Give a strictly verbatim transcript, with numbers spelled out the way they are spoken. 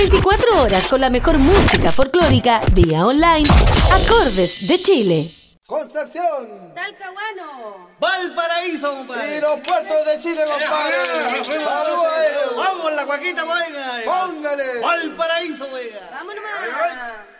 veinticuatro horas con la mejor música folclórica vía online. Acordes de Chile. Concepción, Talcahuano, Valparaíso, compadre. Y los puertos de Chile, compadre. Saludos a ellos. Vamos, la cuaquita, oiga. Póngale. Valparaíso, oiga. vámonos más.